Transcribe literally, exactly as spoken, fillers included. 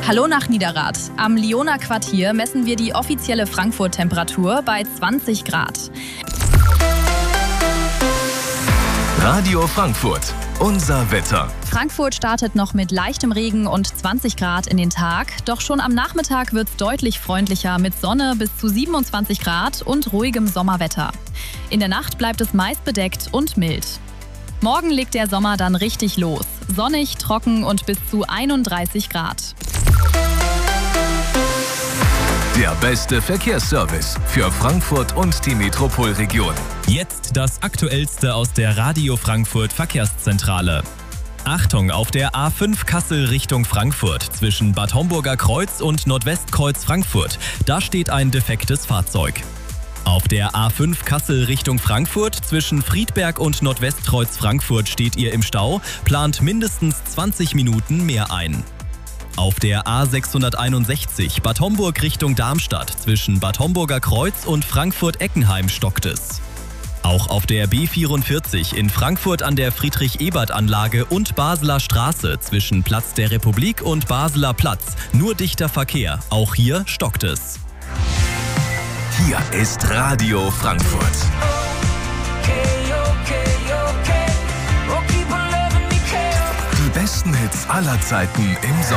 Hallo nach Niederrad. Am Lioner Quartier messen wir die offizielle Frankfurt-Temperatur bei zwanzig Grad. Radio Frankfurt, unser Wetter. Frankfurt startet noch mit leichtem Regen und zwanzig Grad in den Tag. Doch schon am Nachmittag wird es deutlich freundlicher mit Sonne bis zu siebenundzwanzig Grad und ruhigem Sommerwetter. In der Nacht bleibt es meist bedeckt und mild. Morgen legt der Sommer dann richtig los. Sonnig, trocken und bis zu einunddreißig Grad. Der beste Verkehrsservice für Frankfurt und die Metropolregion. Jetzt das Aktuellste aus der Radio Frankfurt Verkehrszentrale. Achtung, auf der A fünf Kassel Richtung Frankfurt zwischen Bad Homburger Kreuz und Nordwestkreuz Frankfurt. Da steht ein defektes Fahrzeug. Auf der A fünf Kassel Richtung Frankfurt zwischen Friedberg und Nordwestkreuz Frankfurt steht ihr im Stau, plant mindestens zwanzig Minuten mehr ein. Auf der A sechshunderteinundsechzig Bad Homburg Richtung Darmstadt zwischen Bad Homburger Kreuz und Frankfurt-Eckenheim stockt es. Auch auf der B vierundvierzig in Frankfurt an der Friedrich-Ebert-Anlage und Basler Straße zwischen Platz der Republik und Basler Platz nur dichter Verkehr. Auch hier stockt es. Hier ist Radio Frankfurt. Die besten Hits aller Zeiten im Sommer.